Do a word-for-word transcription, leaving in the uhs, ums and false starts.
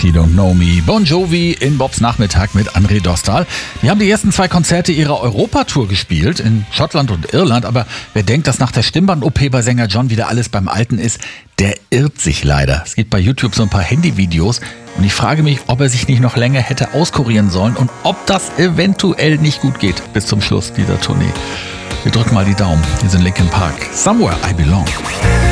She Don't Know Me. Bon Jovi in Bobs Nachmittag mit André Dostal. Die haben die ersten zwei Konzerte ihrer Europatour gespielt, in Schottland und Irland. Aber wer denkt, dass nach der Stimmband-O P bei Sänger John wieder alles beim Alten ist, der irrt sich leider. Es gibt bei YouTube so ein paar Handyvideos und ich frage mich, ob er sich nicht noch länger hätte auskurieren sollen und ob das eventuell nicht gut geht bis zum Schluss dieser Tournee. Wir drücken mal die Daumen. Hier sind Linkin Park. Somewhere I Belong.